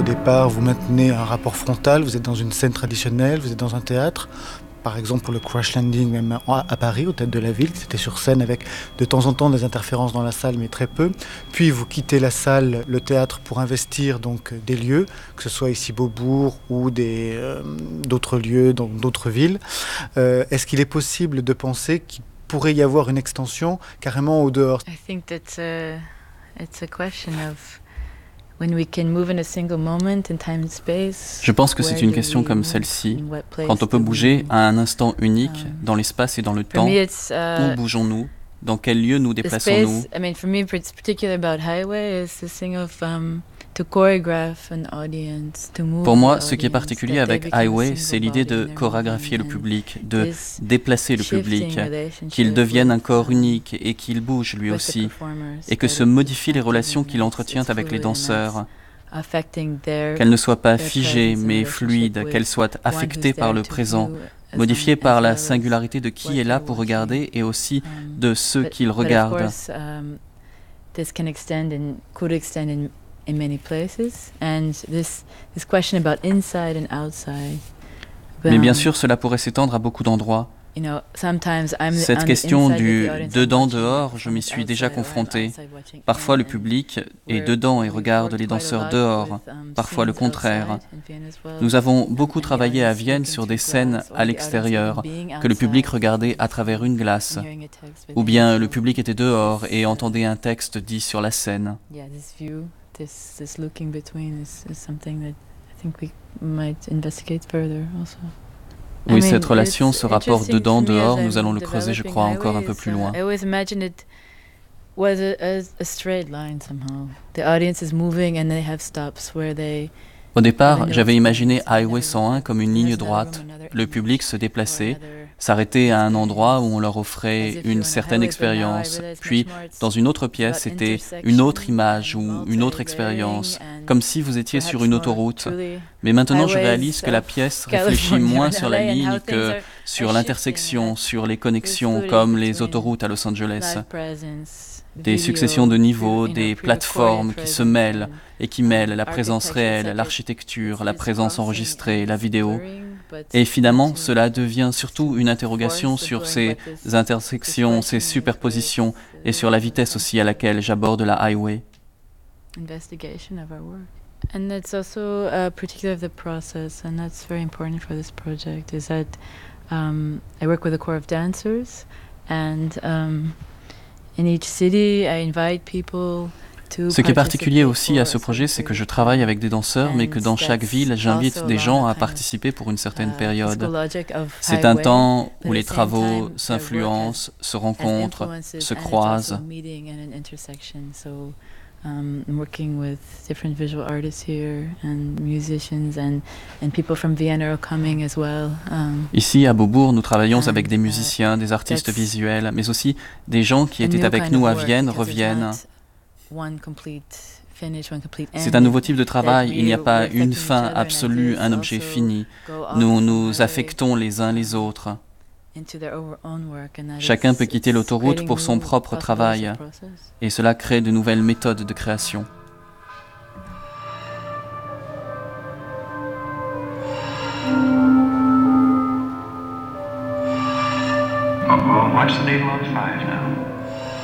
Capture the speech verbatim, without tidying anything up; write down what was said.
Au départ, vous maintenez un rapport frontal, vous êtes dans une scène traditionnelle, vous êtes dans un théâtre. Par exemple, pour le Crash Landing, même à Paris, au Théâtre de la Ville, c'était sur scène avec de temps en temps des interférences dans la salle, mais très peu. Puis vous quittez la salle, le théâtre, pour investir donc des lieux, que ce soit ici Beaubourg ou des, euh, d'autres lieux, dans d'autres villes. Euh, est-ce qu'il est possible de penser qu'il pourrait y avoir une extension carrément au dehors? I think that's a, it's a question of when we can move in a single moment in time and space. Je pense que c'est une question comme celle-ci. Quand on peut bouger à un instant unique, dans l'espace et dans le temps, où bougeons-nous? Dans quel lieu nous déplaçons-nous? I mean, for me, it's particular about Highway is this thing of um, to choreograph an audience, to move. Pour moi, ce qui est particulier avec Highway, c'est l'idée de chorégraphier le public, de déplacer le public, qu'il devienne un corps unique et qu'il bouge lui aussi, et que se modifient les relations qu'il entretient avec les danseurs, qu'elles ne soient pas figées mais fluides, qu'elles soient affectées par le présent, modifiées par la singularité de qui est là pour regarder et aussi de ceux qu'il regarde. In many places, and this this question about inside and outside. Mais bien sûr, cela pourrait s'étendre à beaucoup d'endroits. You know, sometimes I'm Cette question du dedans-dehors, je m'y suis déjà confronté. Parfois le public est dedans et regarde les danseurs dehors, parfois le contraire. Nous avons beaucoup travaillé à Vienne sur des scènes à l'extérieur, que le public regardait à travers une glace, ou bien le public était dehors et entendait un texte dit sur la scène. This, this looking between is, is something that I think we might investigate further also. Oui, I mean, cette relation, ce rapport dedans-dehors, nous allons le creuser, je crois, encore un peu plus loin. I always imagined it was a, a, a straight line somehow. The audience is moving and they have stops where they. Au départ, j'avais imaginé Highway cent un comme une ligne droite. Le public se déplaçait, s'arrêtait à un endroit où on leur offrait une certaine expérience. Puis, dans une autre pièce, c'était une autre image ou une autre expérience, comme si vous étiez sur une autoroute. Mais maintenant, je réalise que la pièce réfléchit moins sur la ligne que sur l'intersection, sur les connexions, comme les autoroutes à Los Angeles. Des successions de niveaux, des plateformes qui se mêlent et qui mêlent la présence réelle, l'architecture, la présence enregistrée, la vidéo. Et finalement, cela devient surtout une interrogation sur ces intersections, ces superpositions et sur la vitesse aussi à laquelle j'aborde la highway. Investigation of our work. And that's also uh, particular of the process, and that's very important for this project, is that um, I work with a corps of dancers, and um, in each city I invite people. Ce qui est particulier aussi à ce projet, c'est que je travaille avec des danseurs, mais que dans chaque ville, j'invite des gens à participer pour une certaine période. C'est un temps où les travaux s'influencent, se rencontrent, se croisent. Um, I'm working with different visual artists here and musicians and, and people from Vienna are coming as well. Um, Ici, à Beaubourg, nous travaillons avec des musiciens, des artistes visuels, mais aussi des gens qui étaient avec nous à Vienne reviennent. C'est un nouveau type de travail, il n'y a pas une fin absolue, un objet fini. Nous nous affectons les uns les autres. Chacun peut quitter l'autoroute pour son propre travail, et cela crée de nouvelles méthodes de création. Uh-oh, watch the needle on five now.